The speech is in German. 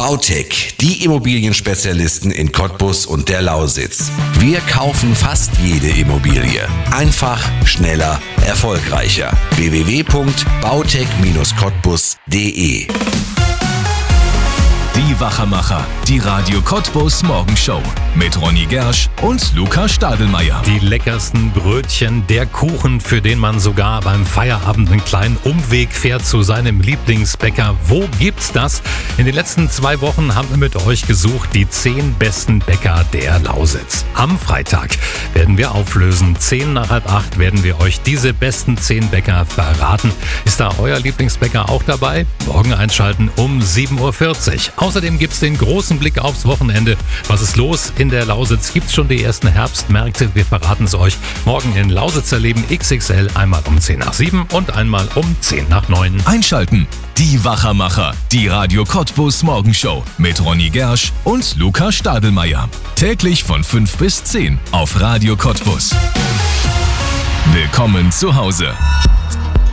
Bautec, die Immobilienspezialisten in Cottbus und der Lausitz. Wir kaufen fast jede Immobilie. Einfach, schneller, erfolgreicher. www.bautec-cottbus.de. Die Wachermacher, die Radio Cottbus Morgenshow mit Ronny Gersch und Luca Stadelmeier. Die leckersten Brötchen, der Kuchen, für den man sogar beim Feierabend einen kleinen Umweg fährt zu seinem Lieblingsbäcker. Wo gibt's das? In den letzten 2 Wochen haben wir mit euch gesucht, die 10 besten Bäcker der Lausitz. Am Freitag werden wir auflösen. 7:50 werden wir euch diese besten 10 Bäcker verraten. Ist da euer Lieblingsbäcker auch dabei? Morgen einschalten um 7:40 Uhr. Außerdem gibt's den großen Blick aufs Wochenende. Was ist los in der Lausitz? Gibt's schon die ersten Herbstmärkte? Wir verraten es euch morgen in Lausitzer Leben XXL, einmal um 7:10 und einmal um 8:10. Einschalten. Die Wachermacher, die Radio Cottbus Morgenshow mit Ronny Gersch und Luca Stadelmeier. Täglich von 5 bis 10 auf Radio Cottbus. Willkommen zu Hause.